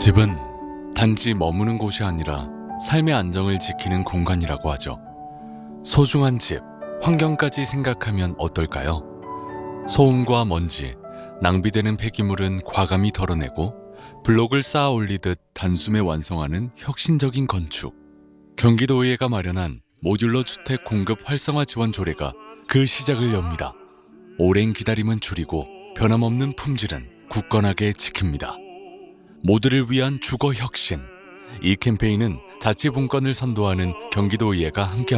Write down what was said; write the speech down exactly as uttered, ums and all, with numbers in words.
집은 단지 머무는 곳이 아니라 삶의 안정을 지키는 공간이라고 하죠. 소중한 집, 환경까지 생각하면 어떨까요? 소음과 먼지, 낭비되는 폐기물은 과감히 덜어내고 블록을 쌓아 올리듯 단숨에 완성하는 혁신적인 건축. 경기도의회가 마련한 모듈러 주택 공급 활성화 지원 조례가 그 시작을 엽니다. 오랜 기다림은 줄이고 변함없는 품질은 굳건하게 지킵니다. 모두를 위한 주거 혁신. 이 캠페인은 자치분권을 선도하는 경기도의회가 함께